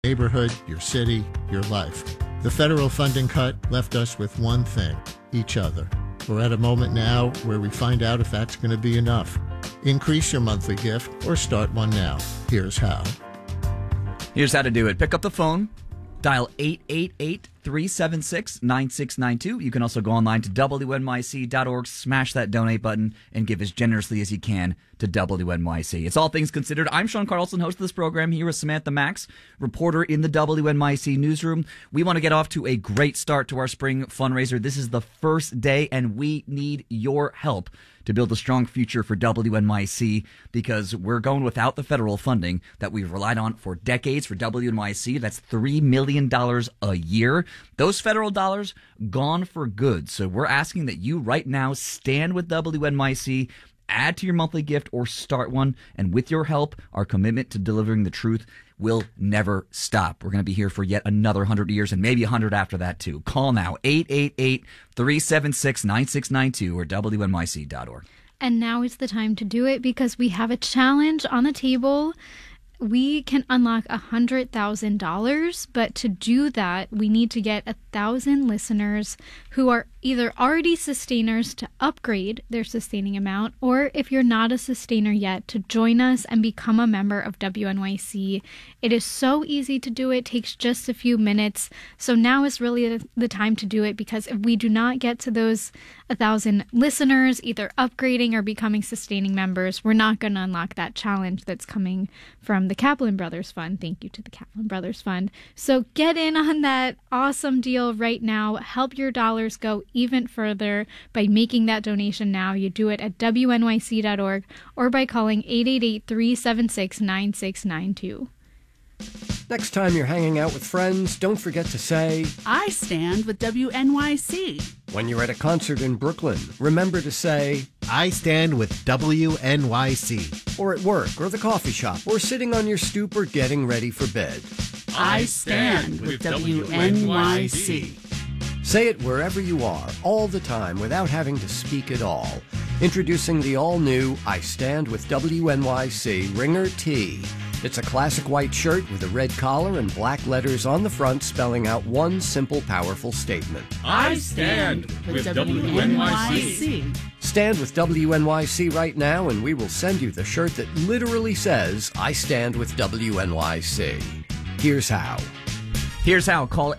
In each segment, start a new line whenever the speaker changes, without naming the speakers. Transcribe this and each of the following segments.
neighborhood, your city, your life. The federal funding cut left us with one thing, each other. We're at a moment now where we find out if that's going to be enough. Increase your monthly gift or start one now. Here's how.
Here's how to do it. Pick up the phone, dial 888-376-9692. You can also go online to WNYC.org, smash that donate button, and give as generously as you can to WNYC. It's All Things Considered. I'm Sean Carlson, host of this program, here with Samantha Max, reporter in the WNYC newsroom. We want to get off to a great start to our spring fundraiser. This is the first day, and we need your help to build a strong future for WNYC, because we're going without the federal funding that we've relied on for decades for WNYC. That's $3 million a year. Those federal dollars gone for good. So we're asking that you right now stand with WNYC, add to your monthly gift, or start one. And with your help, our commitment to delivering the truth will never stop. We're going to be here for yet another 100 years, and maybe 100 after that too. Call now, 888-376-9692 or WNYC.org.
And now is the time to do it, because we have a challenge on the table. We can unlock $100,000, but to do that, we need to get 1,000 listeners who are either already sustainers to upgrade their sustaining amount, or if you're not a sustainer yet, to join us and become a member of WNYC. It is so easy to do. It takes just a few minutes. So now is really the time to do it, because if we do not get to those 1,000 listeners, either upgrading or becoming sustaining members, we're not going to unlock that challenge that's coming from the Kaplan Brothers Fund. Thank you to the Kaplan Brothers Fund. So get in on that awesome deal right now. Help your dollars go even further by making that donation now. You do it at WNYC.org or by calling 888-376-9692.
Next time you're hanging out with friends, don't forget to say,
I stand with WNYC.
When you're at a concert in Brooklyn, remember to say,
I stand with WNYC.
Or at work, or the coffee shop, or sitting on your stoop, or getting ready for bed.
I stand with WNYC.
Say it wherever you are, all the time, without having to speak at all. Introducing the all-new I Stand with WNYC Ringer Tee. It's a classic white shirt with a red collar and black letters on the front spelling out one simple, powerful statement.
I stand with WNYC.
Stand with WNYC right now, and we will send you the shirt that literally says, I stand with WNYC. Here's how.
Here's how. Call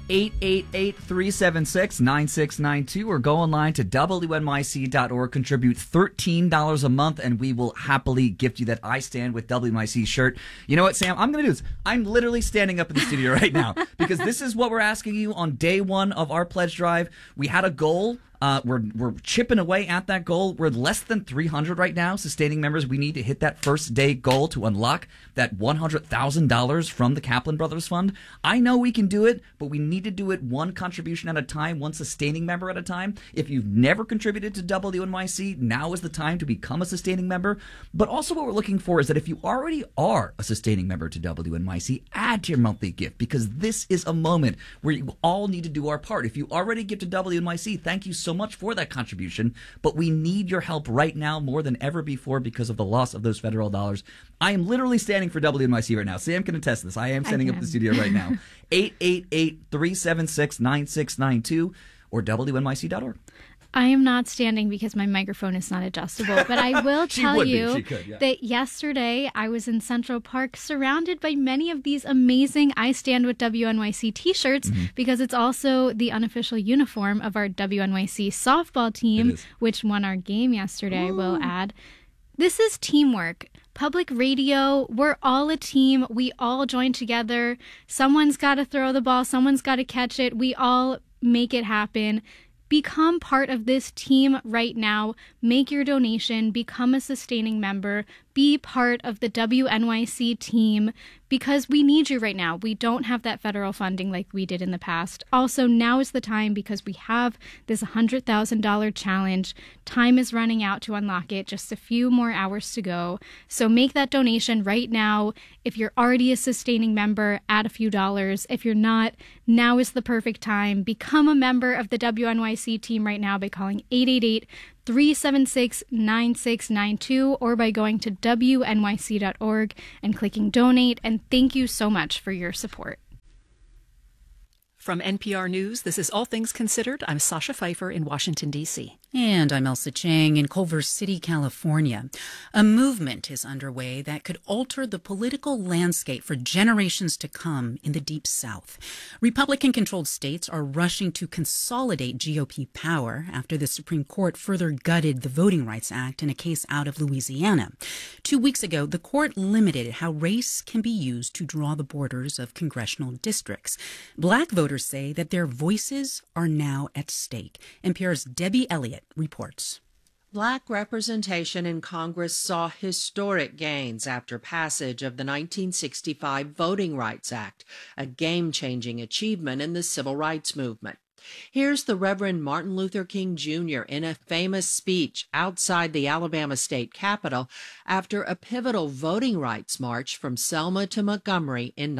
888-376-9692 or go online to WNYC.org. Contribute $13 a month, and we will happily gift you that I Stand with WNYC shirt. You know what, Sam? I'm going to do this. I'm literally standing up in the studio right now because this is what we're asking you on day one of our pledge drive. We had a goal. We're chipping away at that goal. We're less than 300 right now, sustaining members. We need to hit that first day goal to unlock that $100,000 from the Kaplan Brothers Fund. I know we can do it, but we need to do it one contribution at a time, one sustaining member at a time. If you've never contributed to WNYC, now is the time to become a sustaining member. But also what we're looking for is that if you already are a sustaining member to WNYC, add to your monthly gift, because this is a moment where you all need to do our part. If you already give to WNYC, thank you so much for that contribution, but we need your help right now more than ever before because of the loss of those federal dollars. I am literally standing for WNYC right now. Sam can attest this. I am standing up in the studio right now. 888-376-9692 or WNYC.org.
I am not standing because my microphone is not adjustable, but I will tell you that yesterday I was in Central Park surrounded by many of these amazing I Stand with WNYC t-shirts, because it's also the unofficial uniform of our WNYC softball team, which won our game yesterday, I will add. This is teamwork. Public radio, we're all a team. We all join together. Someone's got to throw the ball. Someone's got to catch it. We all make it happen. Become part of this team right now. Make your donation. Become a sustaining member. Be part of the WNYC team, because we need you right now. We don't have that federal funding like we did in the past. Also, now is the time, because we have this $100,000 challenge. Time is running out to unlock it. Just a few more hours to go. So make that donation right now. If you're already a sustaining member, add a few dollars. If you're not, now is the perfect time. Become a member of the WNYC team right now by calling 888-376-9692 or by going to WNYC.org and clicking donate. And thank you so much for your support.
From NPR News, this is All Things Considered. I'm Sasha Pfeiffer in Washington, D.C.
And I'm Elsa Chang in Culver City, California. A movement is underway that could alter the political landscape for generations to come in the Deep South. Republican-controlled states are rushing to consolidate GOP power after the Supreme Court further gutted the Voting Rights Act in a case out of Louisiana. 2 weeks ago, the court limited how race can be used to draw the borders of congressional districts. Black voters say that their voices are now at stake. NPR's Debbie Elliott reports.
Black representation in Congress saw historic gains after passage of the 1965 Voting Rights Act, a game-changing achievement in the civil rights movement. Here's the Reverend Martin Luther King Jr. in a famous speech outside the Alabama state capitol after a pivotal voting rights march from Selma to Montgomery in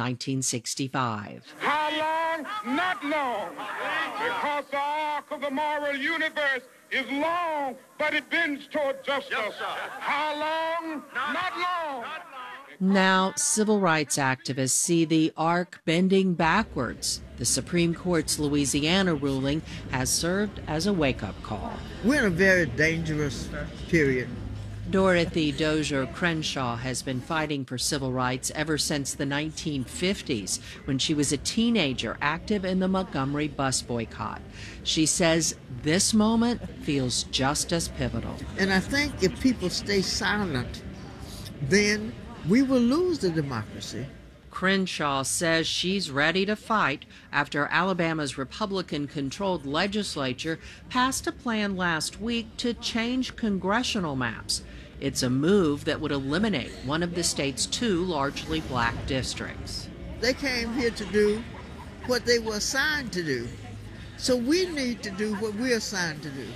1965.
How long? Not long. Because the arc of the moral universe is long, but it bends toward justice. Yes, how long? Not long.
Now, civil rights activists see the arc bending backwards. The Supreme Court's Louisiana ruling has served as a wake-up call.
We're in a very dangerous period.
Dorothy Dozier Crenshaw has been fighting for civil rights ever since the 1950s, when she was a teenager active in the Montgomery bus boycott. She says this moment feels just as pivotal.
And I think if people stay silent, then we will lose the democracy.
Crenshaw says she's ready to fight after Alabama's Republican-controlled legislature passed a plan last week to change congressional maps. It's a move that would eliminate one of the state's 2 largely black districts.
They came here to do what they were assigned to do. So we need to do what we're assigned to do.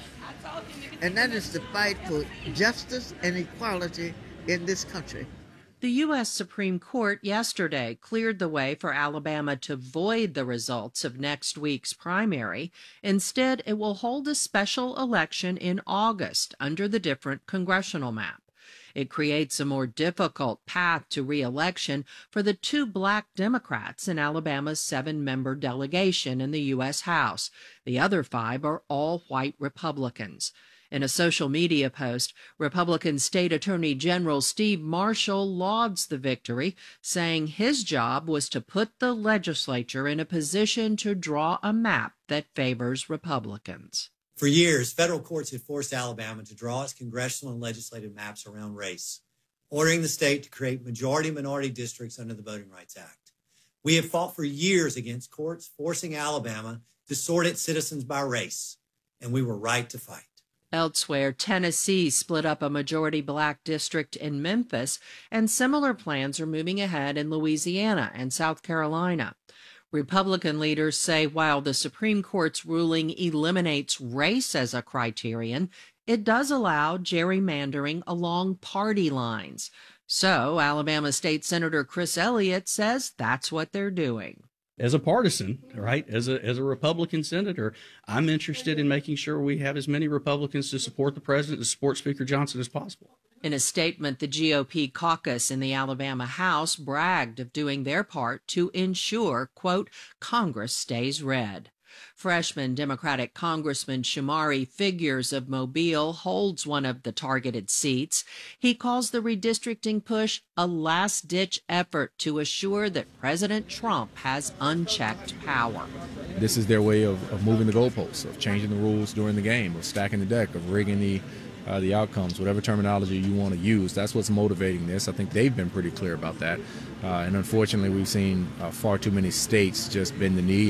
And that is to fight for justice and equality in this country.
The U.S. Supreme Court yesterday cleared the way for Alabama to void the results of next week's primary. Instead, it will hold a special election in August under the different congressional map. It creates a more difficult path to re-election for the 2 black Democrats in Alabama's 7-member delegation in the U.S. House. The other 5 are all white Republicans. In a social media post, Republican State Attorney General Steve Marshall lauds the victory, saying his job was to put the legislature in a position to draw a map that favors Republicans.
For years, federal courts have forced Alabama to draw its congressional and legislative maps around race, ordering the state to create majority-minority districts under the Voting Rights Act. We have fought for years against courts forcing Alabama to sort its citizens by race, and we were right to fight.
Elsewhere, Tennessee split up a majority black district in Memphis, and similar plans are moving ahead in Louisiana and South Carolina. Republican leaders say while the Supreme Court's ruling eliminates race as a criterion, it does allow gerrymandering along party lines. So, Alabama State Senator Chris Elliott says that's what they're doing.
As a partisan, right, as a Republican senator, I'm interested in making sure we have as many Republicans to support the president, to support Speaker Johnson as possible.
In a statement, the GOP caucus in the Alabama House bragged of doing their part to ensure, quote, Congress stays red. Freshman Democratic Congressman Shamari Figures of Mobile holds one of the targeted seats. He calls the redistricting push a last-ditch effort to assure that President Trump has unchecked power.
This is their way of moving the goalposts, of changing the rules during the game, of stacking the deck, of rigging the outcomes, whatever terminology you want to use. That's what's motivating this. I think they've been pretty clear about that. And unfortunately, we've seen far too many states just bend the knee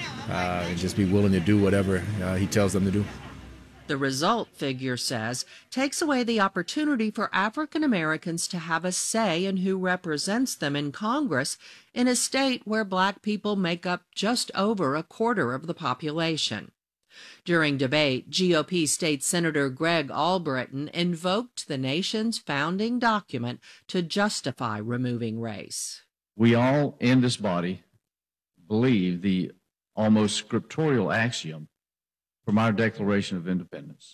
and just be willing to do whatever he tells them to do.
The result, Figure says, takes away the opportunity for African Americans to have a say in who represents them in Congress in a state where black people make up just over a quarter of the population. During debate, GOP State Senator Greg Albritton invoked the nation's founding document to justify removing race.
We all in this body believe the almost scriptural axiom from our Declaration of Independence.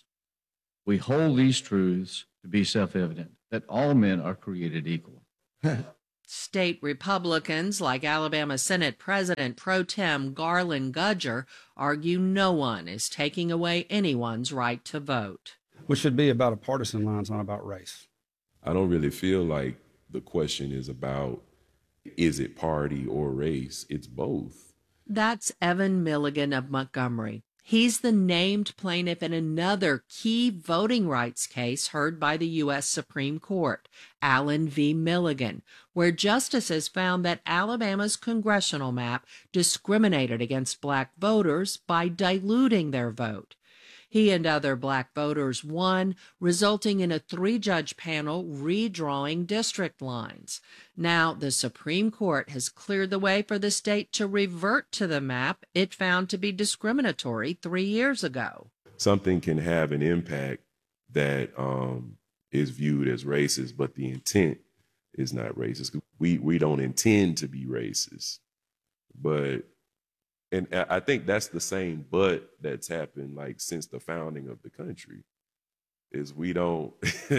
We hold these truths to be self-evident, that all men are created equal.
State Republicans, like Alabama Senate President Pro Tem Garland Gudger, argue no one is taking away anyone's right to vote.
Which should be about a partisan line, it's not about race.
I don't really feel like the question is about, is it party or race? It's both.
That's Evan Milligan of Montgomery. He's the named plaintiff in another key voting rights case heard by the U.S. Supreme Court, Allen v. Milligan, where justices found that Alabama's congressional map discriminated against black voters by diluting their vote. He and other black voters won, resulting in a 3-judge panel redrawing district lines. Now, the Supreme Court has cleared the way for the state to revert to the map it found to be discriminatory 3 years ago.
Something can have an impact that is viewed as racist, but the intent is not racist. We don't intend to be racist, and I think that's the same but that's happened like since the founding of the country is we don't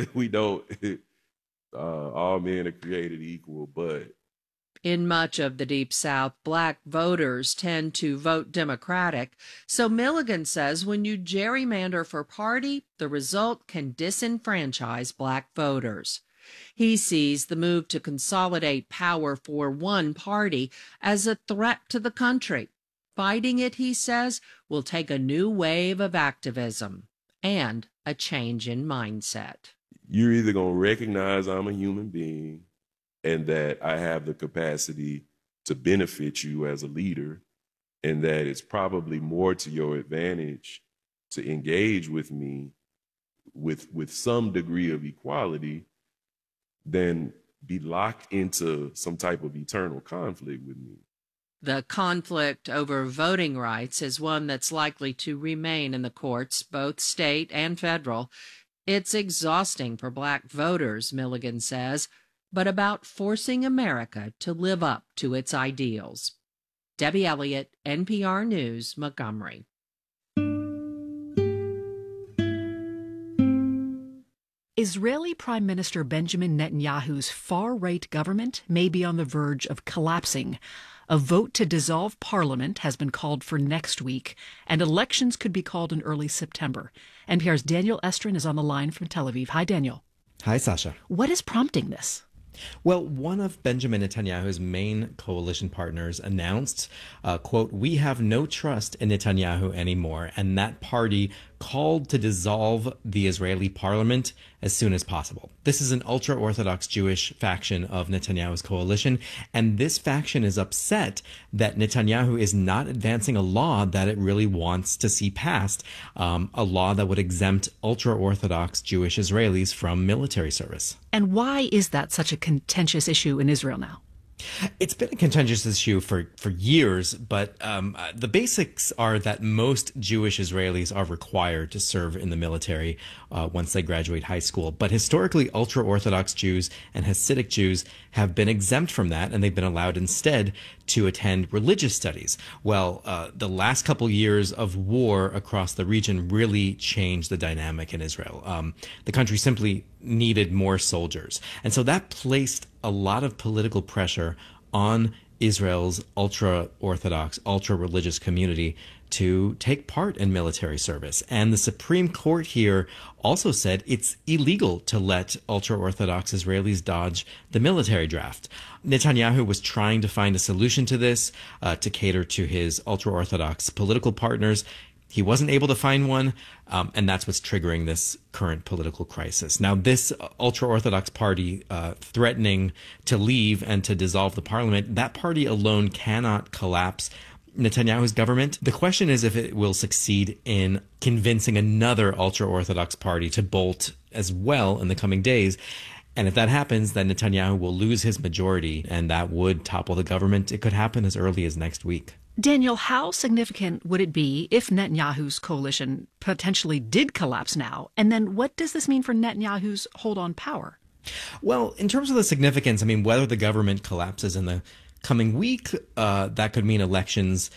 all men are created equal, but
in much of the Deep South, black voters tend to vote Democratic. So Milligan says when you gerrymander for party, the result can disenfranchise black voters. He sees the move to consolidate power for one party as a threat to the country. Fighting it, he says, will take a new wave of activism and a change in mindset.
You're either going to recognize I'm a human being and that I have the capacity to benefit you as a leader, and that it's probably more to your advantage to engage with me with some degree of equality than be locked into some type of eternal conflict with me.
The conflict over voting rights is one that's likely to remain in the courts, both state and federal. It's exhausting for black voters, Milligan says, but about forcing America to live up to its ideals. Debbie Elliott, NPR News, Montgomery.
Israeli Prime Minister Benjamin Netanyahu's far-right government may be on the verge of collapsing. A vote to dissolve parliament has been called for next week, and elections could be called in early September. NPR's Daniel Estrin is on the line from Tel Aviv. Hi, Daniel.
Hi, Sasha.
What is prompting this?
Well, one of Benjamin Netanyahu's main coalition partners announced, quote, "We have no trust in Netanyahu anymore," and that party called to dissolve the Israeli parliament as soon as possible. This is an ultra-Orthodox Jewish faction of Netanyahu's coalition, and this faction is upset that Netanyahu is not advancing a law that it really wants to see passed, a law that would exempt ultra-Orthodox Jewish Israelis from military service.
And why is that such a contentious issue in Israel now?
It's been a contentious issue for years, but the basics are that most Jewish Israelis are required to serve in the military once they graduate high school. But historically, ultra-Orthodox Jews and Hasidic Jews have been exempt from that, and they've been allowed instead to attend religious studies. Well, the last couple years of war across the region really changed the dynamic in Israel. The country simply needed more soldiers. And so that placed a lot of political pressure on Israel's ultra-Orthodox, ultra-religious community to take part in military service. And the Supreme Court here also said it's illegal to let ultra-Orthodox Israelis dodge the military draft. Netanyahu was trying to find a solution to this, to cater to his ultra-Orthodox political partners. He wasn't able to find one, and that's what's triggering this current political crisis. Now, this ultra-Orthodox party threatening to leave and to dissolve the parliament, that party alone cannot collapse Netanyahu's government. The question is if it will succeed in convincing another ultra-Orthodox party to bolt as well in the coming days. And if that happens, then Netanyahu will lose his majority, and that would topple the government. It could happen as early as next week.
Daniel, how significant would it be if Netanyahu's coalition potentially did collapse now? And then what does this mean for Netanyahu's hold on power?
Well, in terms of the significance, I mean, whether the government collapses in the coming week, that could mean elections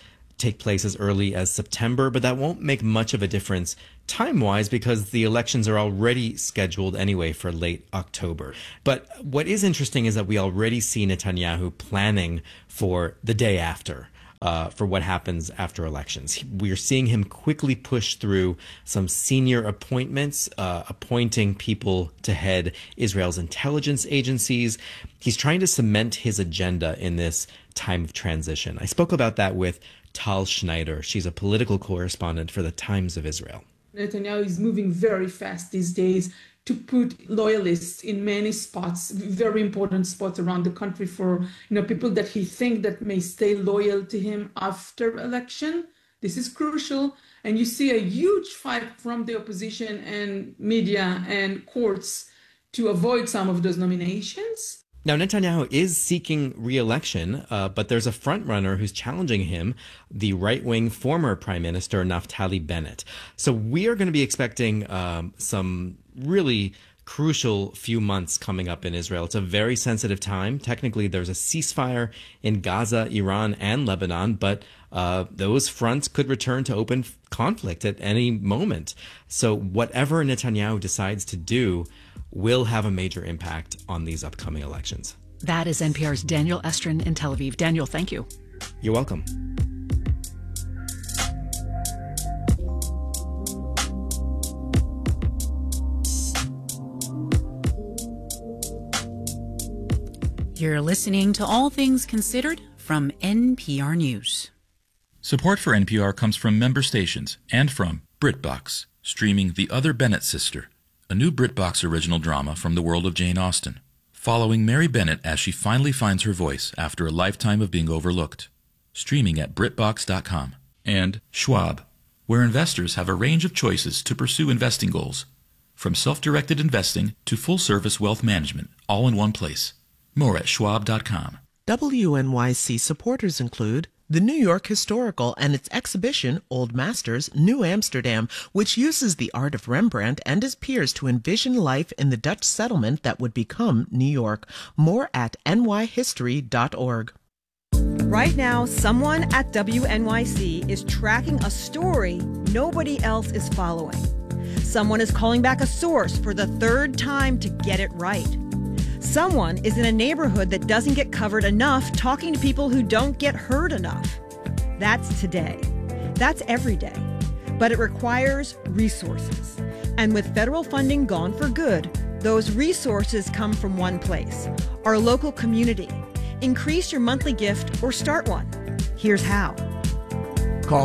take place as early as September, but that won't make much of a difference time-wise because the elections are already scheduled anyway for late October. But what is interesting is that we already see Netanyahu planning for the day after. For what happens after elections. We are seeing him quickly push through some senior appointments, appointing people to head Israel's intelligence agencies. He's trying to cement his agenda in this time of transition. I spoke about that with Tal Schneider. She's a political correspondent for the Times of Israel.
Netanyahu is moving very fast these days to put loyalists in many spots, very important spots around the country for people that he thinks that may stay loyal to him after election. This is crucial. And you see a huge fight from the opposition and media and courts to avoid some of those nominations.
Now, Netanyahu is seeking re-election, but there's a front-runner who's challenging him, the right-wing former Prime Minister Naftali Bennett. So we are going to be expecting some really crucial few months coming up in Israel. It's a very sensitive time. Technically, there's a ceasefire in Gaza, Iran, and Lebanon, but those fronts could return to open conflict at any moment. So whatever Netanyahu decides to do will have a major impact on these upcoming elections.
That is NPR's Daniel Estrin in Tel Aviv. Daniel, thank you.
You're welcome.
You're listening to All Things Considered from NPR News.
Support for NPR comes from member stations and from BritBox, streaming The Other Bennett Sister, a new BritBox original drama from the world of Jane Austen, following Mary Bennett as she finally finds her voice after a lifetime of being overlooked. Streaming at BritBox.com. And Schwab, where investors have a range of choices to pursue investing goals, from self-directed investing to full-service wealth management, all in one place. More at Schwab.com.
WNYC supporters include the New York Historical and its exhibition, Old Masters, New Amsterdam, which uses the art of Rembrandt and his peers to envision life in the Dutch settlement that would become New York. More at nyhistory.org.
Right now, someone at WNYC is tracking a story nobody else is following. Someone is calling back a source for the third time to get it right. Someone is in a neighborhood that doesn't get covered enough, talking to people who don't get heard enough. That's today. That's every day. But it requires resources. And with federal funding gone for good, those resources come from one place: our local community. Increase your monthly gift or start one. Here's how.
Call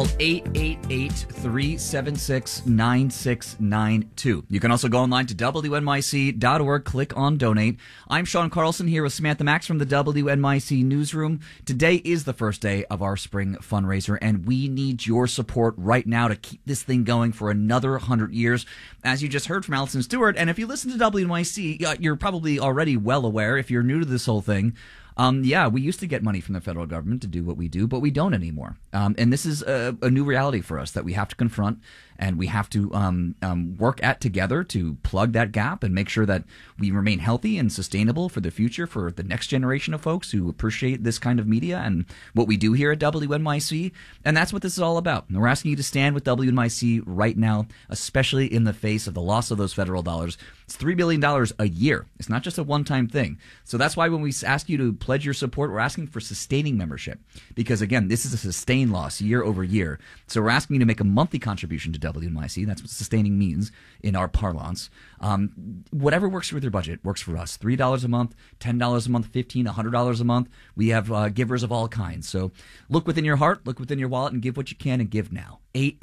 888-376-9692. You can also go online to WNYC.org, click on Donate. I'm Sean Carlson here with Samantha Max from the WNYC Newsroom. Today is the first day of our spring fundraiser, and we need your support right now to keep this thing going for another 100 years. As you just heard from Allison Stewart, and if you listen to WNYC, you're probably already well aware, if you're new to this whole thing, we used to get money from the federal government to do what we do, but we don't anymore. And this is a new reality for us that we have to confront, and we have to work at together to plug that gap and make sure that we remain healthy and sustainable for the future, for the next generation of folks who appreciate this kind of media and what we do here at WNYC. And that's what this is all about. And we're asking you to stand with WNYC right now, especially in the face of the loss of those federal dollars. It's $3 billion a year. It's not just a one-time thing. So that's why when we ask you to pledge your support, we're asking for sustaining membership. Because, again, this is a sustained loss year over year. So we're asking you to make a monthly contribution to WNYC. That's what sustaining means in our parlance. Whatever works with your budget works for us. $3 a month, $10 a month, $15, $100 a month. We have givers of all kinds. So look within your heart, look within your wallet, and give what you can, and give now.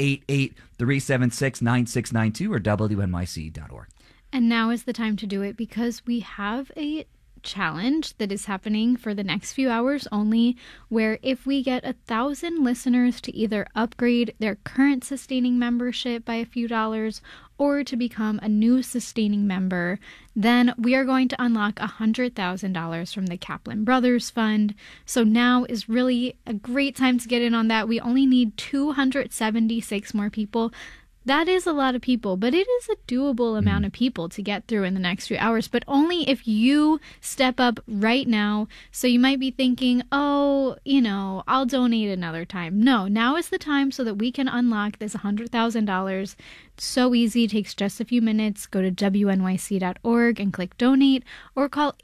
888-376-9692 or WNYC.org.
And now is the time to do it because we have a challenge that is happening for the next few hours only, where if we get 1,000 listeners to either upgrade their current sustaining membership by a few dollars or to become a new sustaining member, then we are going to unlock $100,000 from the Kaplan Brothers Fund. So now is really a great time to get in on that. We only need 276 more people. That is a lot of people, but it is a doable amount of people to get through in the next few hours, but only if you step up right now. So you might be thinking, oh, I'll donate another time. No, now is the time so that we can unlock this $100,000. So easy, takes just a few minutes. Go to WNYC.org and click donate or call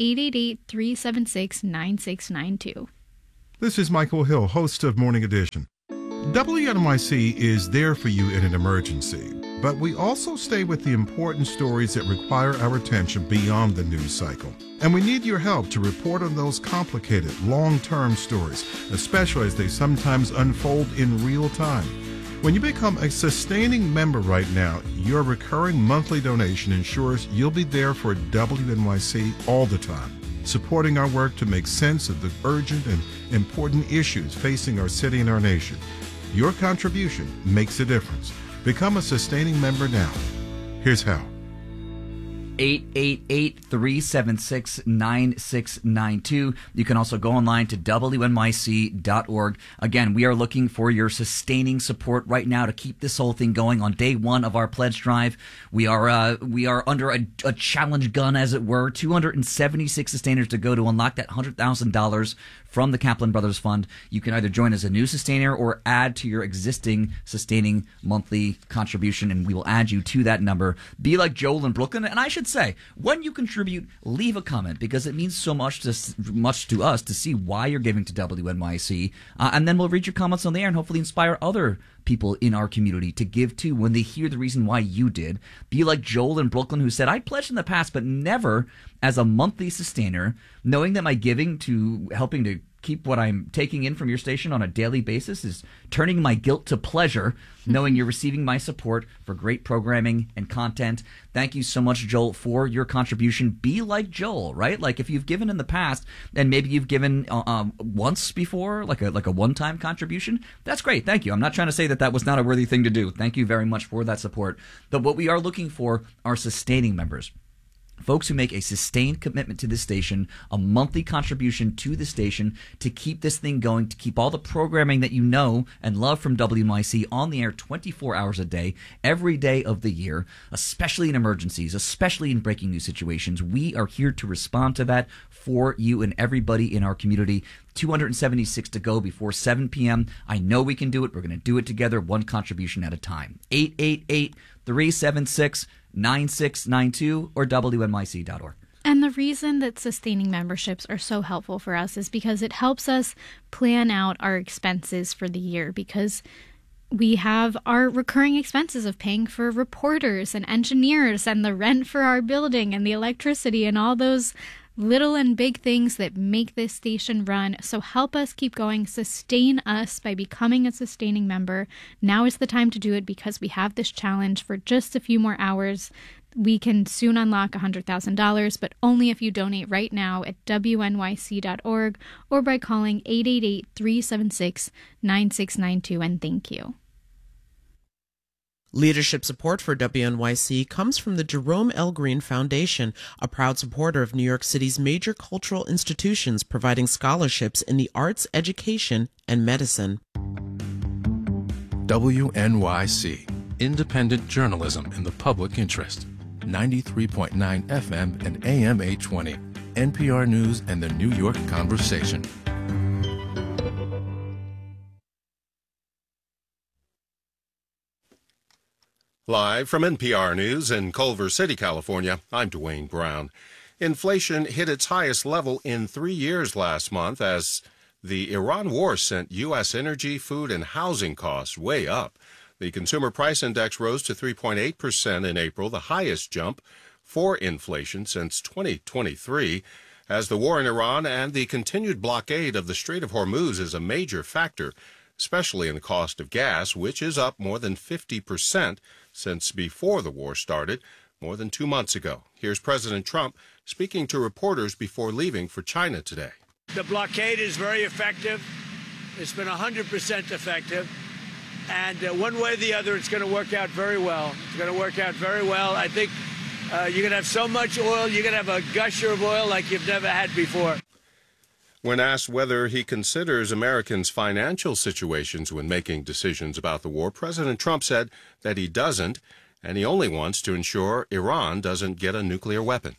888-376-9692.
This is Michael Hill, host of Morning Edition. WNYC is there for you in an emergency, but we also stay with the important stories that require our attention beyond the news cycle. And we need your help to report on those complicated, long-term stories, especially as they sometimes unfold in real time. When you become a sustaining member right now, your recurring monthly donation ensures you'll be there for WNYC all the time, supporting our work to make sense of the urgent and important issues facing our city and our nation. Your contribution makes a difference. Become a sustaining member now. Here's how.
888-376-9692. You can also go online to WNYC.org. Again, we are looking for your sustaining support right now to keep this whole thing going on day one of our pledge drive. We are under a challenge gun, as it were. 276 sustainers to go to unlock that $100,000 from the Kaplan Brothers Fund. You can either join as a new sustainer or add to your existing sustaining monthly contribution, and we will add you to that number. Be like Joel in Brooklyn. And I should say, when you contribute, leave a comment, because it means so much to us to see why you're giving to WNYC. And then we'll read your comments on the air and hopefully inspire other people in our community to give too when they hear the reason why you did. Be like Joel in Brooklyn, who said, I pledged in the past, but never as a monthly sustainer, knowing that my giving to helping to keep what I'm taking in from your station on a daily basis is turning my guilt to pleasure, knowing you're receiving my support for great programming and content. Thank you so much, Joel, for your contribution. Be like Joel, right? Like if you've given in the past and maybe you've given once before, like a one-time contribution, that's great. Thank you. I'm not trying to say that was not a worthy thing to do. Thank you very much for that support. But what we are looking for are sustaining members. Folks who make a sustained commitment to this station, a monthly contribution to the station to keep this thing going, to keep all the programming that you know and love from WNYC on the air 24 hours a day, every day of the year, especially in emergencies, especially in breaking news situations. We are here to respond to that for you and everybody in our community. 276 to go before 7 p.m. I know we can do it. We're going to do it together, one contribution at a time. 888-376-9692 or WNYC.org.
And the reason that sustaining memberships are so helpful for us is because it helps us plan out our expenses for the year, because we have our recurring expenses of paying for reporters and engineers and the rent for our building and the electricity and all those little and big things that make this station run. So help us keep going. Sustain us by becoming a sustaining member. Now is the time to do it, because we have this challenge for just a few more hours. We can soon unlock $100,000, but only if you donate right now at WNYC.org or by calling 888-376-9692. And thank you.
Leadership support for WNYC comes from the Jerome L. Green Foundation, a proud supporter of New York City's major cultural institutions, providing scholarships in the arts, education, and medicine.
WNYC, independent journalism in the public interest. 93.9 FM and AM 820. NPR News and the New York Conversation.
Live from NPR News in Culver City, California, I'm Dwayne Brown. Inflation hit its highest level in 3 years last month as the Iran war sent U.S. energy, food, and housing costs way up. The Consumer Price Index rose to 3.8% in April, the highest jump for inflation since 2023, as the war in Iran and the continued blockade of the Strait of Hormuz is a major factor, especially in the cost of gas, which is up more than 50% since before the war started, more than 2 months ago. Here's President Trump speaking to reporters before leaving for China today.
The blockade is very effective. It's been 100% effective. And one way or the other, it's going to work out very well. It's going to work out very well. I think you're going to have so much oil, you're going to have a gusher of oil like you've never had before.
When asked whether he considers Americans' financial situations when making decisions about the war, President Trump said that he doesn't, and he only wants to ensure Iran doesn't get a nuclear weapon.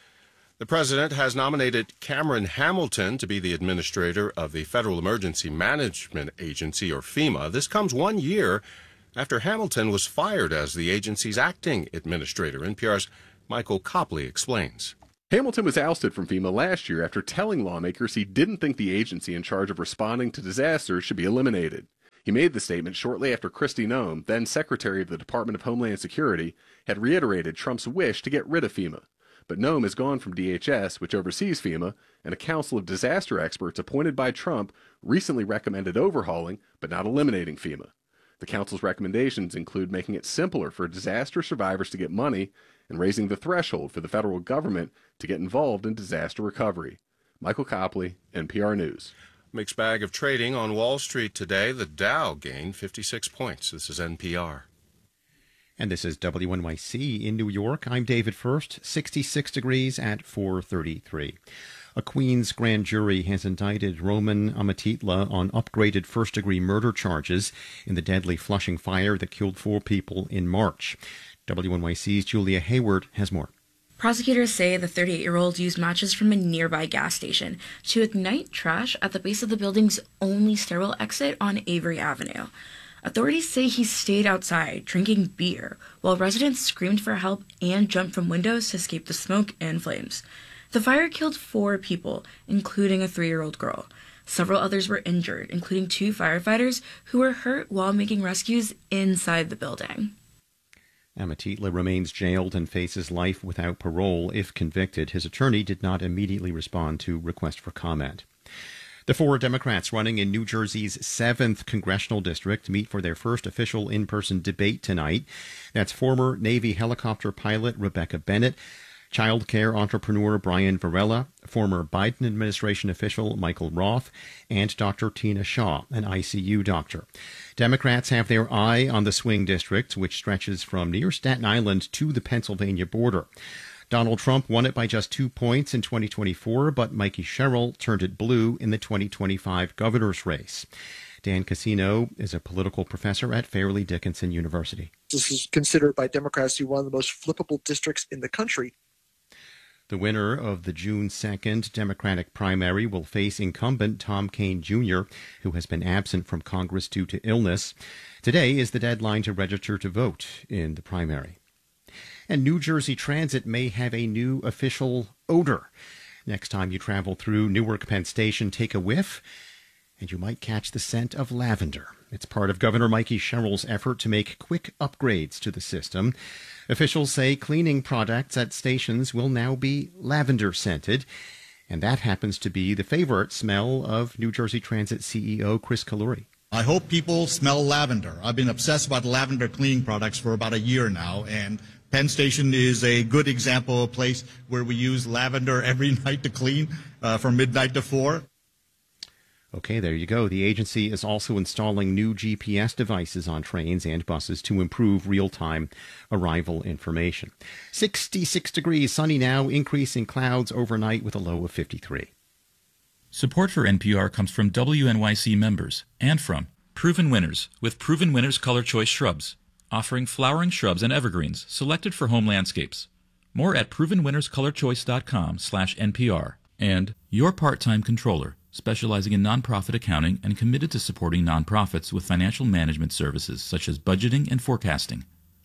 The president has nominated Cameron Hamilton to be the administrator of the Federal Emergency Management Agency, or FEMA. This comes 1 year after Hamilton was fired as the agency's acting administrator. NPR's Michael Copley explains.
Hamilton was ousted from FEMA last year after telling lawmakers he didn't think the agency in charge of responding to disasters should be eliminated. He made the statement shortly after Kristi Noem, then Secretary of the Department of Homeland Security, had reiterated Trump's wish to get rid of FEMA. But Noem is gone from DHS, which oversees FEMA, and a council of disaster experts appointed by Trump recently recommended overhauling but not eliminating FEMA. The council's recommendations include making it simpler for disaster survivors to get money and raising the threshold for the federal government to get involved in disaster recovery. Michael Copley, NPR News.
Mixed bag of trading on Wall Street today. The Dow gained 56 points. This is NPR.
And this is WNYC in New York. I'm David First, 66 degrees at 4:33. A Queens grand jury has indicted Roman Amatitla on upgraded first-degree murder charges in the deadly Flushing fire that killed 4 people in March. WNYC's Julia Hayward has more.
Prosecutors say the 38-year-old used matches from a nearby gas station to ignite trash at the base of the building's only stairwell exit on Avery Avenue. Authorities say he stayed outside drinking beer while residents screamed for help and jumped from windows to escape the smoke and flames. The fire killed 4 people, including a 3-year-old girl. Several others were injured, including 2 firefighters who were hurt while making rescues inside the building.
Amatitla remains jailed and faces life without parole if convicted. His attorney did not immediately respond to request for comment. The 4 Democrats running in New Jersey's 7th congressional district meet for their first official in-person debate tonight. That's former Navy helicopter pilot Rebecca Bennett, child care entrepreneur Brian Varela, former Biden administration official Michael Roth, and Dr. Tina Shaw, an ICU doctor. Democrats have their eye on the swing district, which stretches from near Staten Island to the Pennsylvania border. Donald Trump won it by just 2 points in 2024, but Mikey Sherrill turned it blue in the 2025 governor's race. Dan Cassino is a political professor at Fairleigh Dickinson University.
This is considered by Democrats to be one of the most flippable districts in the country.
The winner of the June 2nd Democratic primary will face incumbent Tom Kean Jr., who has been absent from Congress due to illness. Today is the deadline to register to vote in the primary. And New Jersey Transit may have a new official odor. Next time you travel through Newark Penn Station, take a whiff, and you might catch the scent of lavender. It's part of Governor Mikey Sherrill's effort to make quick upgrades to the system. Officials say cleaning products at stations will now be lavender-scented, and that happens to be the favorite smell of New Jersey Transit CEO Chris Kaluri.
I hope people smell lavender. I've been obsessed about lavender cleaning products for about a year now, and Penn Station is a good example of a place where we use lavender every night to clean from midnight to 4.
Okay, there you go. The agency is also installing new GPS devices on trains and buses to improve real-time arrival information. 66 degrees, sunny now, increasing clouds overnight with a low of 53.
Support for NPR comes from WNYC members and from Proven Winners with Proven Winners Color Choice Shrubs, offering flowering shrubs and evergreens selected for home landscapes. More at provenwinnerscolorchoice.com/NPR. And Your Part-Time Controller, specializing in nonprofit accounting and committed to supporting nonprofits with financial management services such as budgeting and forecasting.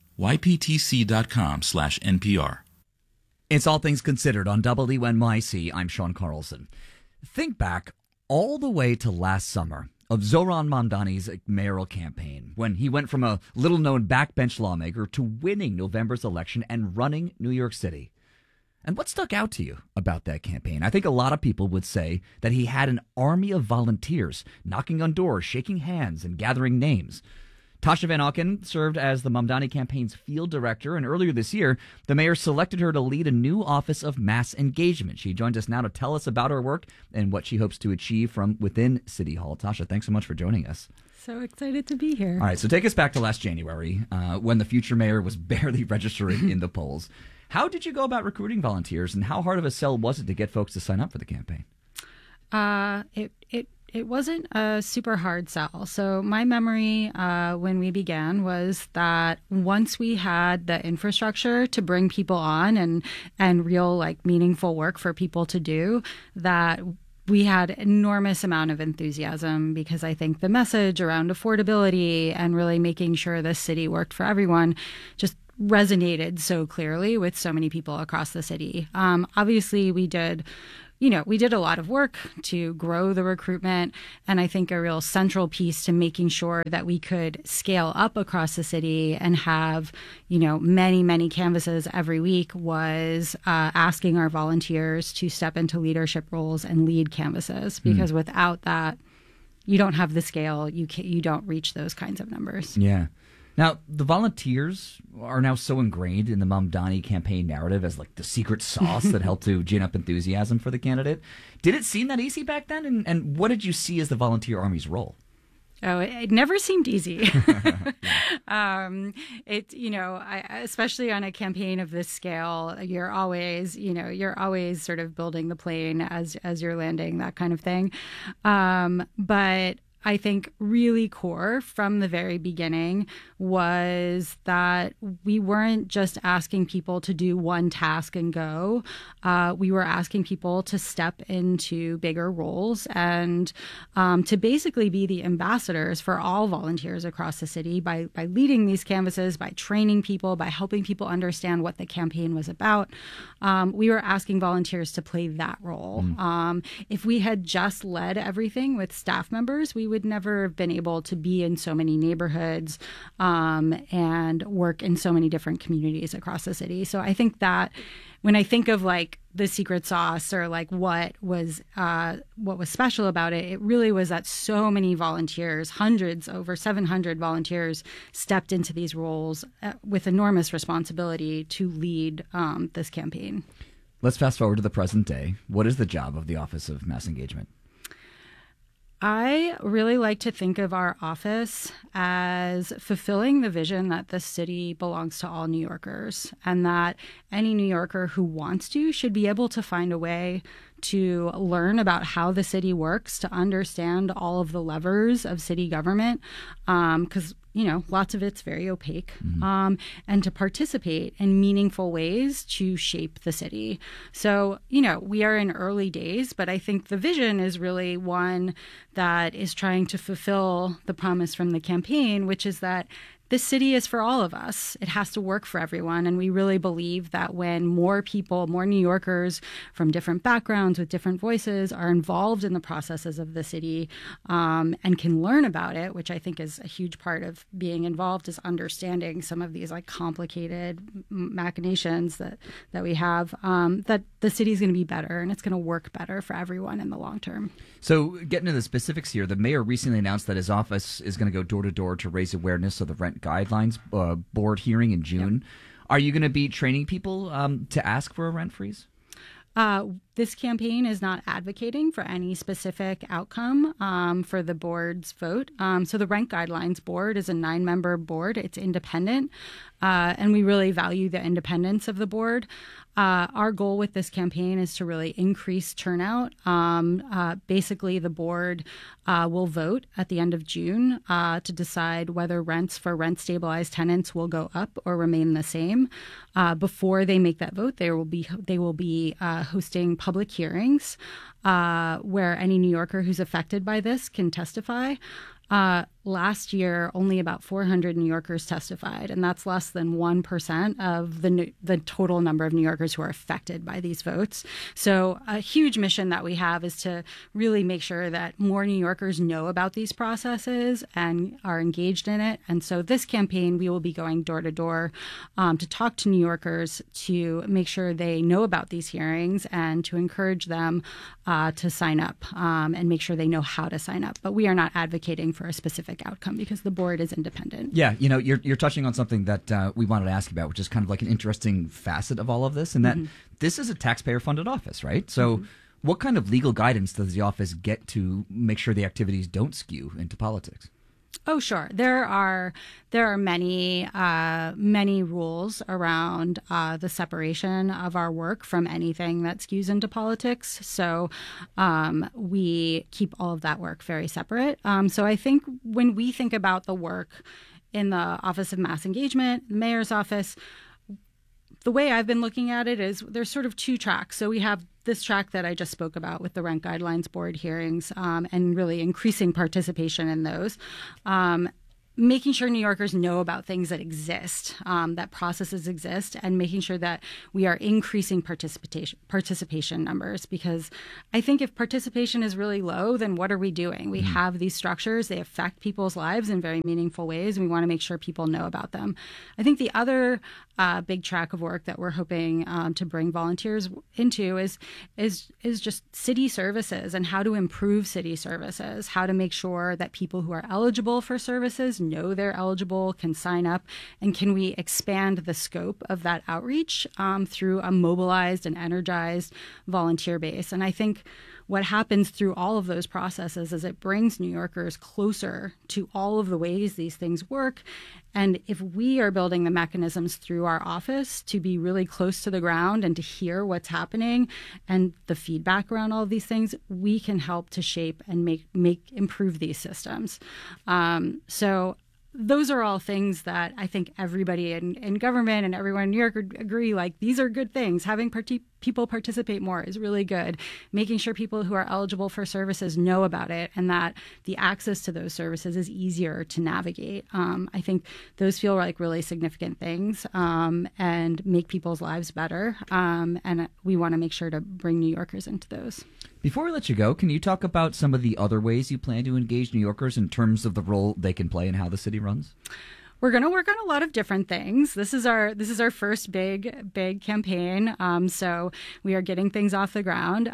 YPTC.com/NPR.
It's All Things Considered on WNYC. I'm Sean Carlson. Think back all the way to last summer of Zohran Mamdani's mayoral campaign, when he went from a little-known backbench lawmaker to winning November's election and running New York City. And what stuck out to you about that campaign? I think a lot of people would say that he had an army of volunteers knocking on doors, shaking hands, and gathering names. Tasha Van Auken served as the Mamdani campaign's field director, and earlier this year, the mayor selected her to lead a new office of mass engagement. She joins us now to tell us about her work and what she hopes to achieve from within City Hall. Tasha, thanks so much for joining us.
So excited to be here.
All right, so take us back to last January when the future mayor was barely registering in the polls. How did you go about recruiting volunteers, and how hard of a sell was it to get folks to sign up for the campaign?
It wasn't a super hard sell. So my memory when we began was that once we had the infrastructure to bring people on and real meaningful work for people to do, that we had enormous amount of enthusiasm, because I think the message around affordability and really making sure this city worked for everyone just resonated so clearly with so many people across the city. Obviously, we did a lot of work to grow the recruitment, and I think a real central piece to making sure that we could scale up across the city and have, many, many canvases every week was asking our volunteers to step into leadership roles and lead canvases, because without that, you don't have the scale, you don't reach those kinds of numbers.
Yeah. Now, the volunteers are now so ingrained in the Mamdani campaign narrative as the secret sauce that helped to gin up enthusiasm for the candidate. Did it seem that easy back then? And what did you see as the volunteer army's role?
Oh, it never seemed easy. Especially on a campaign of this scale, you're always sort of building the plane as you're landing, that kind of thing. But I think really core from the very beginning was that we weren't just asking people to do one task and go. We were asking people to step into bigger roles and to basically be the ambassadors for all volunteers across the city by leading these canvases, by training people, by helping people understand what the campaign was about. We were asking volunteers to play that role. If we had just led everything with staff members, we would never have been able to be in so many neighborhoods and work in so many different communities across the city. So I think that when I think of the secret sauce or what was special about it, it really was that so many volunteers, over 700 volunteers, stepped into these roles with enormous responsibility to lead this campaign.
Let's fast forward to the present day. What is the job of the Office of Mass Engagement?
I really like to think of our office as fulfilling the vision that the city belongs to all New Yorkers, and that any New Yorker who wants to should be able to find a way to learn about how the city works, to understand all of the levers of city government, because lots of it's very opaque, and to participate in meaningful ways to shape the city. So, we are in early days, but I think the vision is really one that is trying to fulfill the promise from the campaign, which is that this city is for all of us. It has to work for everyone. And we really believe that when more people, more New Yorkers from different backgrounds with different voices are involved in the processes of the city and can learn about it, which I think is a huge part of being involved, is understanding some of these complicated machinations that we have, that the city is going to be better and it's going to work better for everyone in the long term.
So getting to the specifics here, the mayor recently announced that his office is going to go door to door to raise awareness of the rent guidelines board hearing in June. Yep. Are you going to be training people to ask for a rent freeze?
This campaign is not advocating for any specific outcome for the board's vote. So the Rent Guidelines Board is a 9-member board. It's independent, and we really value the independence of the board. Our goal with this campaign is to really increase turnout. Basically, the board will vote at the end of June to decide whether rents for rent-stabilized tenants will go up or remain the same. Before they make that vote, they will be hosting public hearings where any New Yorker who's affected by this can testify. Last year, only about 400 New Yorkers testified, and that's less than 1% of the total number of New Yorkers who are affected by these votes. So a huge mission that we have is to really make sure that more New Yorkers know about these processes and are engaged in it. And so this campaign, we will be going door to door to talk to New Yorkers to make sure they know about these hearings and to encourage them to sign up and make sure they know how to sign up. But we are not advocating for a specific outcome because the board is independent.
Yeah, you're touching on something that we wanted to ask about, which is kind of like an interesting facet of all of this, and that this is a taxpayer-funded office, right? So what kind of legal guidance does the office get to make sure the activities don't skew into politics?
Oh, sure. There are many rules around the separation of our work from anything that skews into politics. So we keep all of that work very separate. So I think when we think about the work in the Office of Mass Engagement, the mayor's office, the way I've been looking at it is there's sort of two tracks. So we have this track that I just spoke about with the Rent Guidelines Board hearings and really increasing participation in those. Making sure New Yorkers know about things that exist, that processes exist, and making sure that we are increasing participation numbers. Because I think if participation is really low, then what are we doing? We have these structures, they affect people's lives in very meaningful ways. And we want to make sure people know about them. I think the other big track of work that we're hoping to bring volunteers into is just city services and how to improve city services, how to make sure that people who are eligible for services know they're eligible, can sign up, and can we expand the scope of that outreach through a mobilized and energized volunteer base. And I think what happens through all of those processes is it brings New Yorkers closer to all of the ways these things work. And if we are building the mechanisms through our office to be really close to the ground and to hear what's happening and the feedback around all of these things, we can help to shape and improve these systems. So those are all things that I think everybody in government and everyone in New York would agree, like, these are good things. Having people participate more is really good. Making sure people who are eligible for services know about it and that the access to those services is easier to navigate. I think those feel like really significant things and make people's lives better. And we want to make sure to bring New Yorkers into those.
Before we let you go, can you talk about some of the other ways you plan to engage New Yorkers in terms of the role they can play in how the city runs?
We're going to work on a lot of different things. This is our first big campaign. So we are getting things off the ground.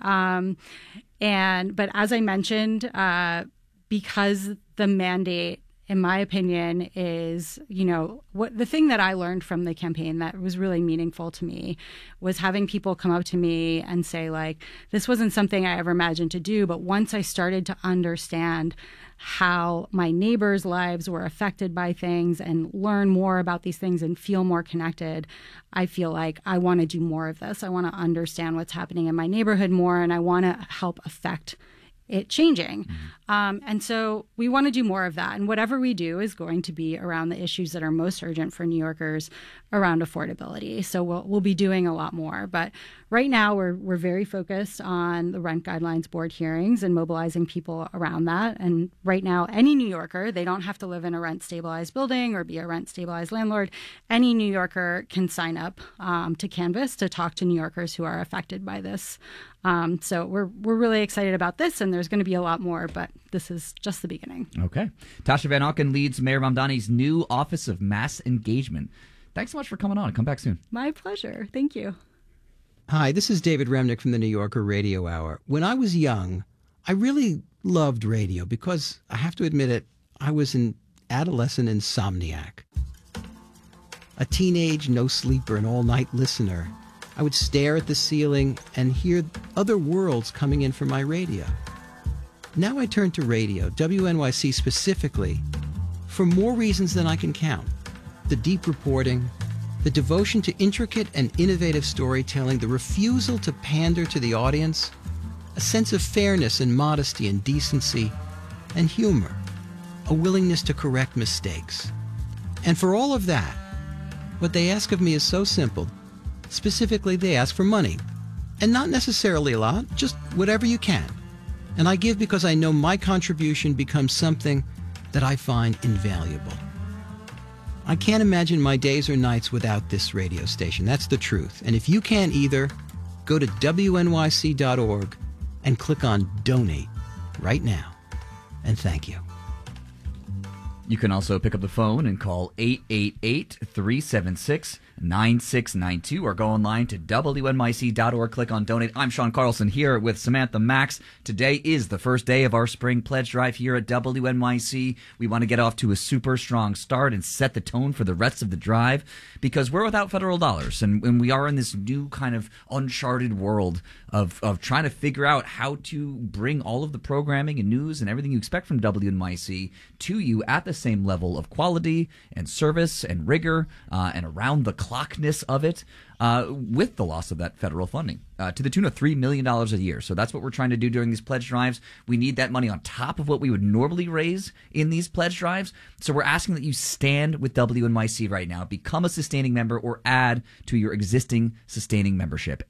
But as I mentioned, because the mandate, in my opinion, is, what the thing that I learned from the campaign that was really meaningful to me was having people come up to me and say, like, this wasn't something I ever imagined to do. But once I started to understand how my neighbors' lives were affected by things and learn more about these things and feel more connected, I feel like I want to do more of this. I want to understand what's happening in my neighborhood more, and I want to help affect it changing. And so we want to do more of that. And whatever we do is going to be around the issues that are most urgent for New Yorkers around affordability. So we'll be doing a lot more. But right now we're very focused on the Rent Guidelines Board hearings and mobilizing people around that. And right now, any New Yorker, they don't have to live in a rent-stabilized building or be a rent-stabilized landlord. Any New Yorker can sign up to Canvass to talk to New Yorkers who are affected by this. So we're really excited about this, and there's going to be a lot more, but this is just the beginning.
Okay. Tasha Van Auken leads Mayor Mamdani's new Office of Mass Engagement. Thanks so much for coming on. Come back soon.
My pleasure. Thank you.
Hi, this is David Remnick from the New Yorker Radio Hour. When I was young, I really loved radio because, I have to admit it, I was an adolescent insomniac. A teenage no-sleeper and all-night listener. I would stare at the ceiling and hear other worlds coming in from my radio. Now I turn to radio, WNYC specifically, for more reasons than I can count. The deep reporting, the devotion to intricate and innovative storytelling, the refusal to pander to the audience, a sense of fairness and modesty and decency, and humor, a willingness to correct mistakes. And for all of that, what they ask of me is so simple. Specifically, they ask for money. And not necessarily a lot, just whatever you can. And I give because I know my contribution becomes something that I find invaluable. I can't imagine my days or nights without this radio station. That's the truth. And if you can't either, go to WNYC.org and click on Donate right now. And thank you.
You can also pick up the phone and call 888-376-9494. 9692 or go online to WNYC.org. Click on donate. I'm Sean Carlson here with Samantha Max. Today is the first day of our spring pledge drive here at WNYC. We want to get off to a super strong start and set the tone for the rest of the drive because we're without federal dollars and we are in this new kind of uncharted world of trying to figure out how to bring all of the programming and news and everything you expect from WNYC to you at the same level of quality and service and rigor and around the clockness of it with the loss of that federal funding to the tune of $3 million a year. So that's what we're trying to do during these pledge drives. We need that money on top of what we would normally raise in these pledge drives. So we're asking that you stand with WNYC right now, become a sustaining member, or add to your existing sustaining membership.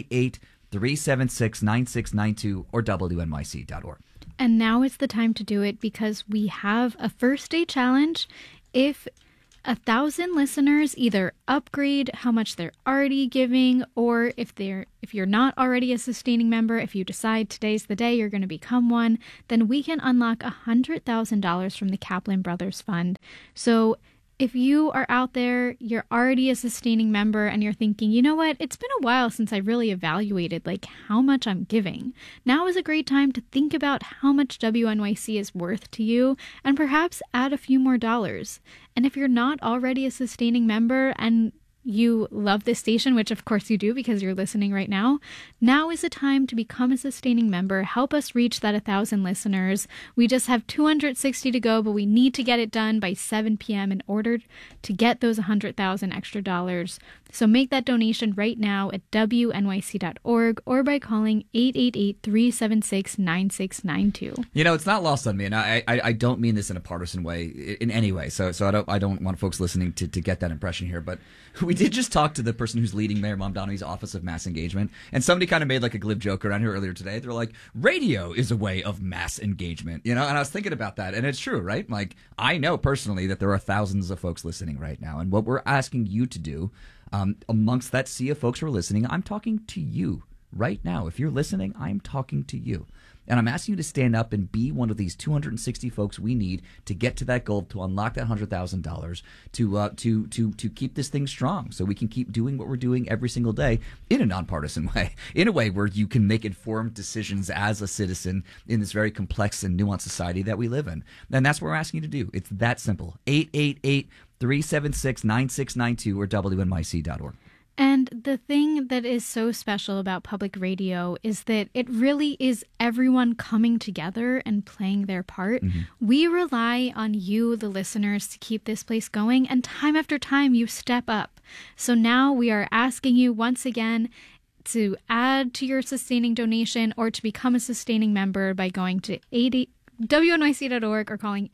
888-376-9692 or WNYC.org.
And now is the time to do it because we have a first day challenge. If 1,000 listeners either upgrade how much they're already giving, or if you're not already a sustaining member, if you decide today's the day you're going to become one, then we can unlock $100,000 from the Kaplan Brothers Fund. So if you are out there, you're already a sustaining member and you're thinking, you know what, it's been a while since I really evaluated how much I'm giving. Now is a great time to think about how much WNYC is worth to you and perhaps add a few more dollars. And if you're not already a sustaining member and you love this station, which of course you do because you're listening right now, now is the time to become a sustaining member. Help us reach that 1,000 listeners. We just have 260 to go, but we need to get it done by 7 p.m. in order to get those 100,000 extra dollars. So make that donation right now at WNYC.org or by calling 888-376-9692.
You know, it's not lost on me, and I don't mean this in a partisan way in any way. So I don't want folks listening to get that impression here, but we did just talk to the person who's leading Mayor Mamdani's Office of Mass Engagement, and somebody kind of made a glib joke around here earlier today. They're like, radio is a way of mass engagement, and I was thinking about that, and it's true, right? I know personally that there are thousands of folks listening right now, and what we're asking you to do amongst that sea of folks who are listening, I'm talking to you right now. If you're listening, I'm talking to you. And I'm asking you to stand up and be one of these 260 folks we need to get to that goal, to unlock that $100,000, to keep this thing strong so we can keep doing what we're doing every single day in a nonpartisan way, in a way where you can make informed decisions as a citizen in this very complex and nuanced society that we live in. And that's what we're asking you to do. It's that simple. 888-376-9692 or WNYC.org.
And the thing that is so special about public radio is that it really is everyone coming together and playing their part. Mm-hmm. We rely on you, the listeners, to keep this place going, and time after time you step up. So now we are asking you once again to add to your sustaining donation or to become a sustaining member by going to WNYC.org or calling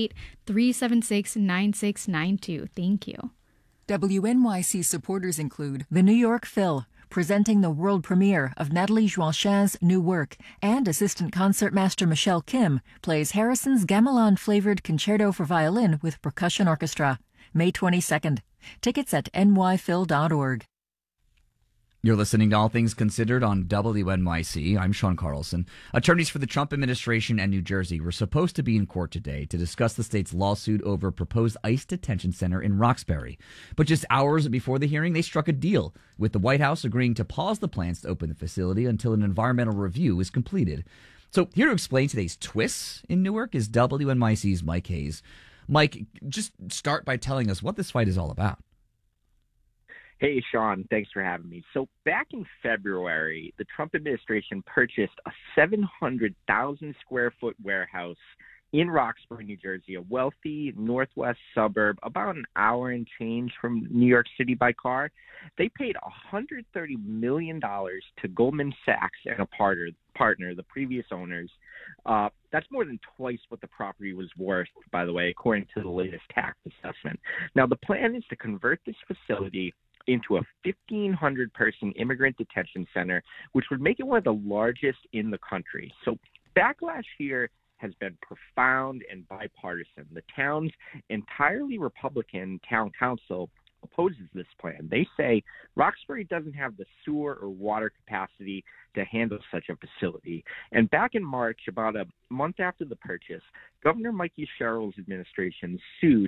888-376-9692. Thank you.
WNYC supporters include the New York Phil, presenting the world premiere of Nathalie Joachin's new work, and assistant concertmaster Michelle Kim plays Harrison's gamelan-flavored concerto for violin with percussion orchestra. May 22nd. Tickets at nyphil.org.
You're listening to All Things Considered on WNYC. I'm Sean Carlson. Attorneys for the Trump administration and New Jersey were supposed to be in court today to discuss the state's lawsuit over a proposed ICE detention center in Roxbury. But just hours before the hearing, they struck a deal, with the White House agreeing to pause the plans to open the facility until an environmental review is completed. So here to explain today's twists in Newark is WNYC's Mike Hayes. Mike, just start by telling us what this fight is all about.
Hey, Sean, thanks for having me. So back in February, the Trump administration purchased a 700,000 square foot warehouse in Roxbury, New Jersey, a wealthy northwest suburb, about an hour and change from New York City by car. They paid $130 million to Goldman Sachs and a partner, the previous owners. That's more than twice what the property was worth, by the way, according to the latest tax assessment. Now, the plan is to convert this facility into a 1,500-person immigrant detention center, which would make it one of the largest in the country. So backlash here has been profound and bipartisan. The town's entirely Republican town council opposes this plan. They say Roxbury doesn't have the sewer or water capacity to handle such a facility. And back in March, about a month after the purchase, Governor Mikey Sherrill's administration sued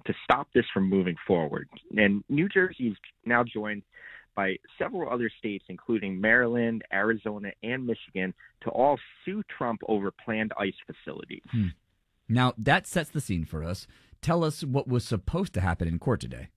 to stop this from moving forward. And New Jersey is now joined by several other states, including Maryland, Arizona, and Michigan, to all sue Trump over planned ICE facilities.
Now, that sets the scene for us. Tell us what was supposed to happen in court today.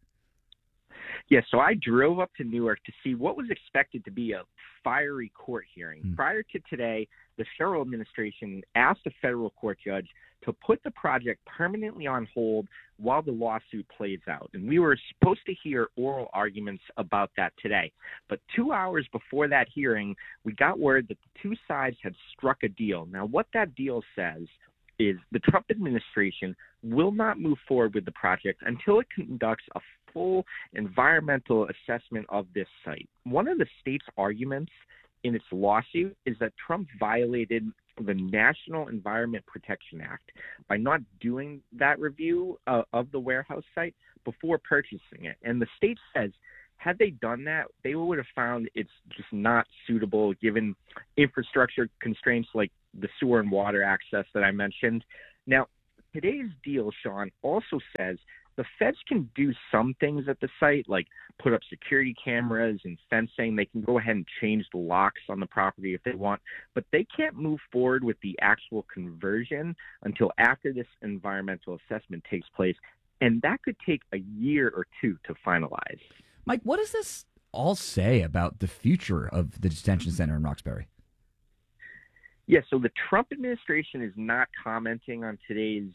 Yeah, so I drove up to Newark to see what was expected to be a fiery court hearing. Prior to today, the Sherrill administration asked a federal court judge to put the project permanently on hold while the lawsuit plays out. And we were supposed to hear oral arguments about that today. But 2 hours before that hearing, we got word that the two sides had struck a deal. Now, what that deal says is the Trump administration will not move forward with the project until it conducts a full environmental assessment of this site. One of the state's arguments in its lawsuit is that Trump violated the National Environment Protection Act by not doing that review of the warehouse site before purchasing it. And the state says, had they done that, they would have found it's just not suitable given infrastructure constraints like the sewer and water access that I mentioned. Now, today's deal, Sean, also says the feds can do some things at the site, like put up security cameras and fencing. They can go ahead and change the locks on the property if they want, but they can't move forward with the actual conversion until after this environmental assessment takes place, and that could take a year or two to finalize.
Mike, what does this all say about the future of the detention center in Roxbury?
Yeah, so the Trump administration is not commenting on today's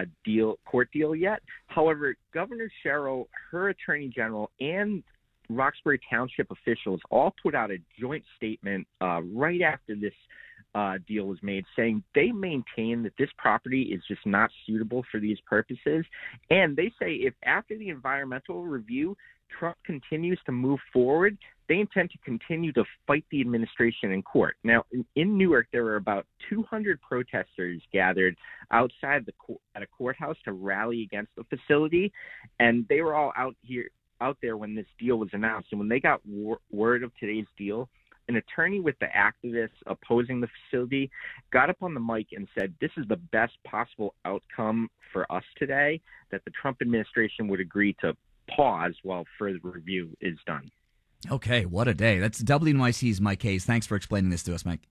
court deal yet. However, Governor Sherrill, her attorney general, and Roxbury Township officials all put out a joint statement right after this deal was made, saying they maintain that this property is just not suitable for these purposes. And they say if after the environmental review, Trump continues to move forward, they intend to continue to fight the administration in court. Now, in Newark, there were about 200 protesters gathered outside at a courthouse to rally against the facility, and they were all out there when this deal was announced. And when they got word of today's deal, an attorney with the activists opposing the facility got up on the mic and said, "This is the best possible outcome for us today, that the Trump administration would agree to pause while further review is done."
Okay, what a day. That's WNYC's Mike Hayes. Thanks for explaining this to us, Mike.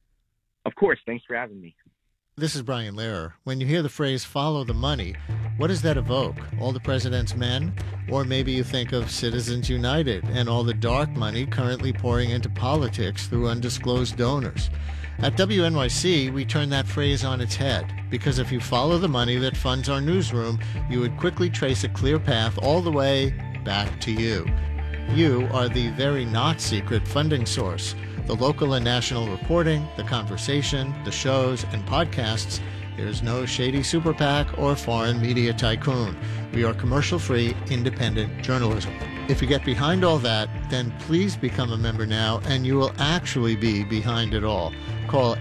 Of course. Thanks for having me.
This is Brian Lehrer. When you hear the phrase follow the money, what does that evoke? All the president's men? Or maybe you think of Citizens United and all the dark money currently pouring into politics through undisclosed donors. At WNYC, we turn that phrase on its head, because if you follow the money that funds our newsroom, you would quickly trace a clear path all the way back to you. You are the very not secret funding source. The local and national reporting, the conversation, the shows, and podcasts. There's no shady super PAC or foreign media tycoon. We are commercial-free, independent journalism. If you get behind all that, then please become a member now, and you will actually be behind it all. Call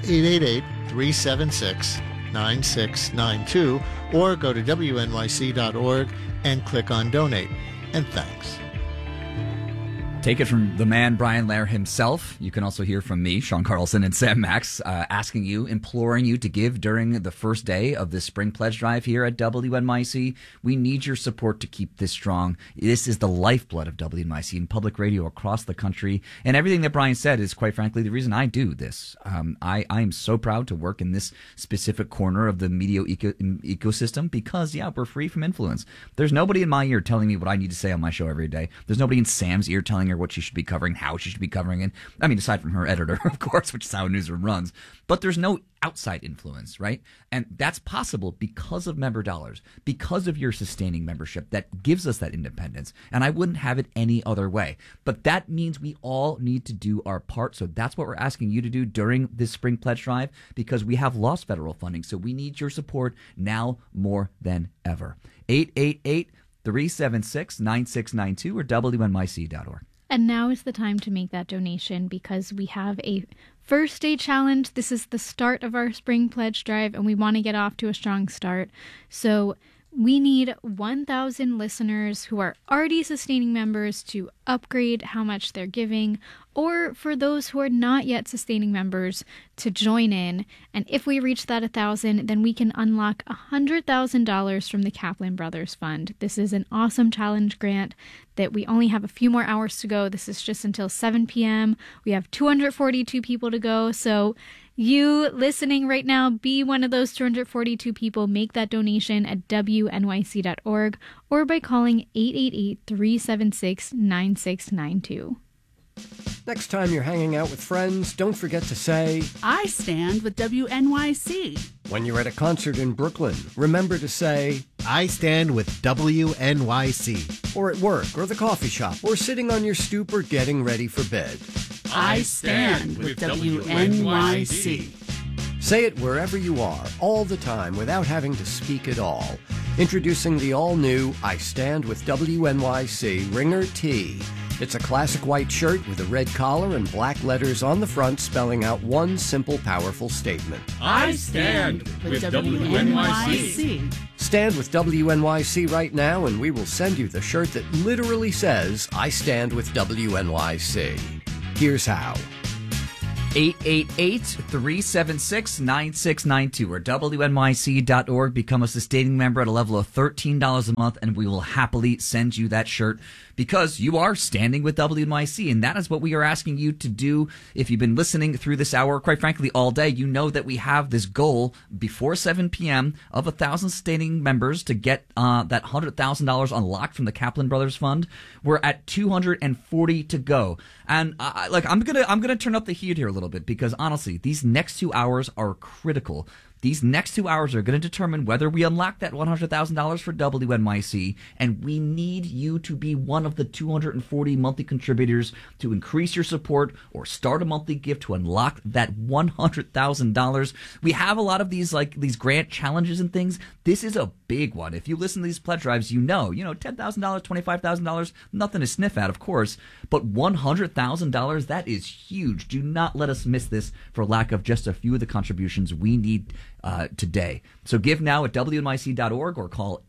888-376-9692 or go to wnyc.org and click on Donate. And thanks.
Take it from the man, Brian Lehrer himself. You can also hear from me, Sean Carlson, and Sam Max, asking you, imploring you to give during the first day of this spring pledge drive here at WNYC. We need your support to keep this strong. This is the lifeblood of WNYC and public radio across the country. And everything that Brian said is, quite frankly, the reason I do this. I am so proud to work in this specific corner of the media ecosystem because, yeah, we're free from influence. There's nobody in my ear telling me what I need to say on my show every day. There's nobody in Sam's ear telling her what she should be covering, how she should be covering it. I mean, aside from her editor, of course, which is how a newsroom runs. But there's no outside influence, right? And that's possible because of member dollars, because of your sustaining membership that gives us that independence. And I wouldn't have it any other way. But that means we all need to do our part. So that's what we're asking you to do during this spring pledge drive, because we have lost federal funding. So we need your support now more than ever. 888-376-9692 or WNYC.org.
And now is the time to make that donation because we have a first day challenge. This is the start of our spring pledge drive and we want to get off to a strong start. So We need 1,000 listeners who are already sustaining members to upgrade how much they're giving, or for those who are not yet sustaining members to join in. And if we reach that 1,000, then we can unlock $100,000 from the Kaplan Brothers Fund. This is an awesome challenge grant that we only have a few more hours to go. This is just until 7 p.m. We have 242 people to go. So you listening right now, be one of those 242 people. Make that donation at wnyc.org or by calling 888-376-9692.
Next time you're hanging out with friends, don't forget to say,
I stand with WNYC.
When you're at a concert in Brooklyn, remember to say,
I stand with WNYC.
Or at work, or the coffee shop, or sitting on your stoop, or getting ready for bed.
I stand with WNYC.
Say it wherever you are, all the time, without having to speak at all. Introducing the all-new I Stand with WNYC Ringer Tee. It's a classic white shirt with a red collar and black letters on the front spelling out one simple, powerful statement.
I stand with WNYC.
Stand with WNYC right now and we will send you the shirt that literally says, I stand with WNYC. Here's how.
888-376-9692 or WNYC.org. Become a sustaining member at a level of $13 a month, and we will happily send you that shirt because you are standing with WNYC, and that is what we are asking you to do. If you've been listening through this hour, quite frankly, all day, you know that we have this goal before 7 p.m. of 1,000 sustaining members to get that $100,000 unlocked from the Kaplan Brothers Fund. We're at 240 to go. And I'm gonna turn up the heat here a little bit because honestly, these next 2 hours are critical. These next 2 hours are going to determine whether we unlock that $100,000 for WNYC, and we need you to be one of the 240 monthly contributors to increase your support or start a monthly gift to unlock that $100,000. We have a lot of these grant challenges and things. This is a big one. If you listen to these pledge drives, you know, $10,000, $25,000, nothing to sniff at, of course, but $100,000, that is huge. Do not let us miss this for lack of just a few of the contributions we need today. So give now at WNYC.org or call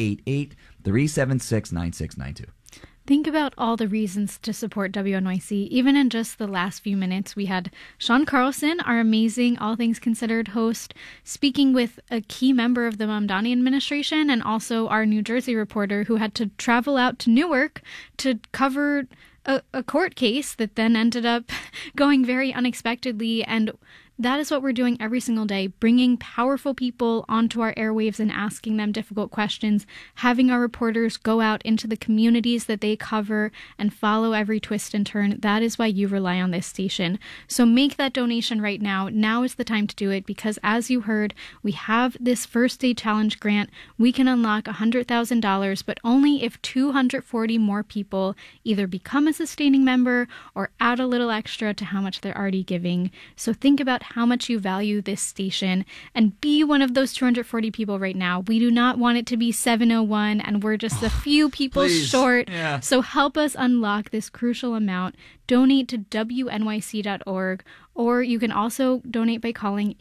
888-376-9692.
Think about all the reasons to support WNYC. Even in just the last few minutes, we had Sean Carlson, our amazing All Things Considered host, speaking with a key member of the Mamdani administration and also our New Jersey reporter who had to travel out to Newark to cover a court case that then ended up going very unexpectedly. And that is what we're doing every single day, bringing powerful people onto our airwaves and asking them difficult questions, having our reporters go out into the communities that they cover and follow every twist and turn. That is why you rely on this station. So make that donation right now. Now is the time to do it because, as you heard, we have this First Day Challenge grant. We can unlock $100,000, but only if 240 more people either become a sustaining member or add a little extra to how much they're already giving. So think about how much you value this station and be one of those 240 people right now. We do not want it to be 701 and we're just a few people short. Yeah. So help us unlock this crucial amount. Donate to WNYC.org, or you can also donate by calling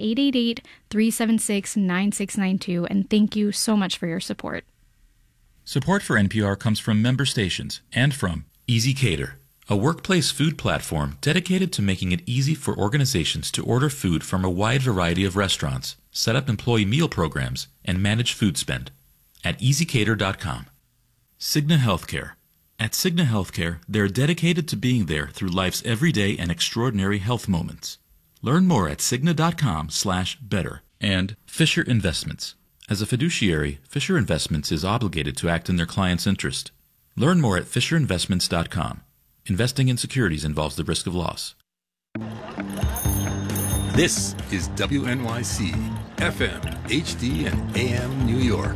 888-376-9692. And thank you so much for your support.
Support for NPR comes from member stations and from Easy Cater, a workplace food platform dedicated to making it easy for organizations to order food from a wide variety of restaurants, set up employee meal programs, and manage food spend at easycater.com. Cigna Healthcare. At Cigna Healthcare, they're dedicated to being there through life's everyday and extraordinary health moments. Learn more at cigna.com/better. And Fisher Investments. As a fiduciary, Fisher Investments is obligated to act in their client's interest. Learn more at fisherinvestments.com. Investing in securities involves the risk of loss.
This is WNYC, FM, HD, and AM New York.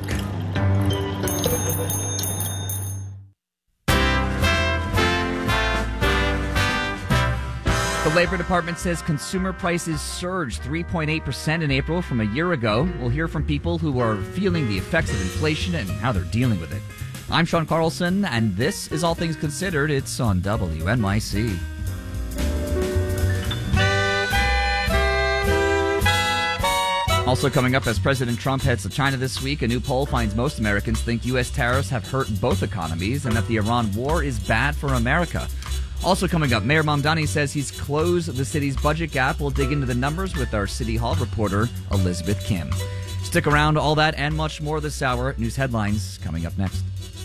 The Labor Department says consumer prices surged 3.8% in April from a year ago. We'll hear from people who are feeling the effects of inflation and how they're dealing with it. I'm Sean Carlson, and this is All Things Considered. It's on WNYC. Also coming up, as President Trump heads to China this week, a new poll finds most Americans think U.S. tariffs have hurt both economies and that the Iran war is bad for America. Also coming up, Mayor Mamdani says he's closed the city's budget gap. We'll dig into the numbers with our City Hall reporter, Elizabeth Kim. Stick around, all that and much more this hour. News headlines coming up next.